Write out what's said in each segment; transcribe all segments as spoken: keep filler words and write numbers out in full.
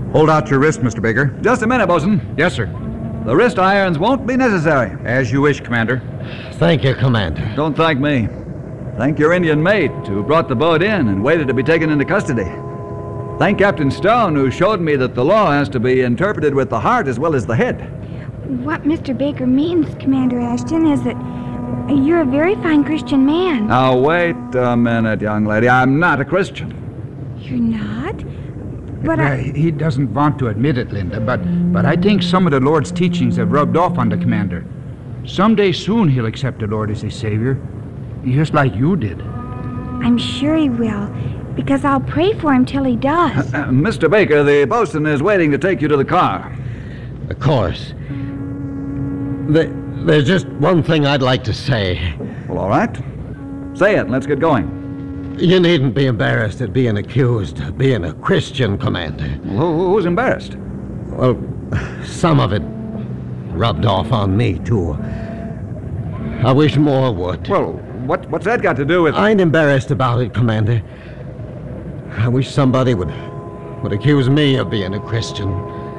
Hold out your wrist, Mister Baker. Just a minute, Bosun. Yes, sir. The wrist irons won't be necessary. As you wish, Commander. Thank you, Commander. Don't thank me. Thank your Indian mate who brought the boat in and waited to be taken into custody. Thank Captain Stone who showed me that the law has to be interpreted with the heart as well as the head. What Mister Baker means, Commander Ashton, is that you're a very fine Christian man. Now, wait a minute, young lady. I'm not a Christian. You're not? But well, I... He doesn't want to admit it, Linda, but, but I think some of the Lord's teachings have rubbed off on the Commander. Someday soon he'll accept the Lord as his Savior, just like you did. I'm sure he will, because I'll pray for him till he does. Uh, uh, Mister Baker, the bosun is waiting to take you to the car. Of course. The, there's just one thing I'd like to say. Well, all right. Say it. Let's get going. You needn't be embarrassed at being accused of being a Christian, Commander. Well, who, who's embarrassed? Well, some of it rubbed off on me, too. I wish more would. Well, what, what's that got to do with... I ain't embarrassed about it, Commander. I wish somebody would, would accuse me of being a Christian.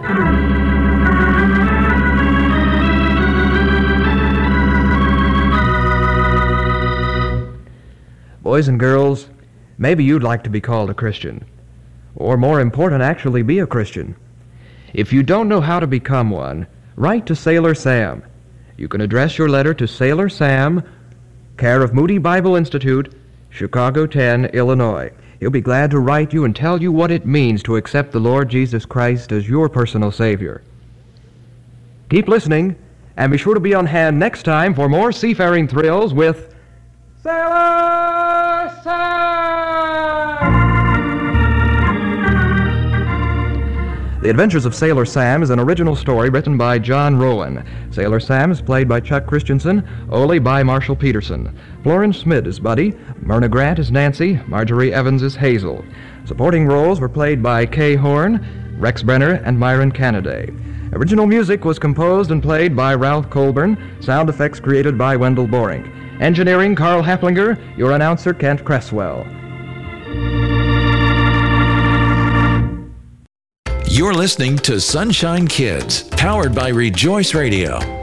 Boys and girls, maybe you'd like to be called a Christian. Or more important, actually be a Christian. If you don't know how to become one, write to Sailor Sam. You can address your letter to Sailor Sam, care of Moody Bible Institute, Chicago ten, Illinois. He'll be glad to write you and tell you what it means to accept the Lord Jesus Christ as your personal Savior. Keep listening, and be sure to be on hand next time for more seafaring thrills with Sailor Sam! The Adventures of Sailor Sam is an original story written by John Rowan. Sailor Sam is played by Chuck Christensen, Ole by Marshall Peterson. Florence Smith is Buddy, Myrna Grant is Nancy, Marjorie Evans is Hazel. Supporting roles were played by Kay Horn, Rex Brenner, and Myron Canaday. Original music was composed and played by Ralph Colburn, sound effects created by Wendell Boring. Engineering, Carl Haplinger, your announcer, Kent Cresswell. You're listening to Sunshine Kids, powered by Rejoice Radio.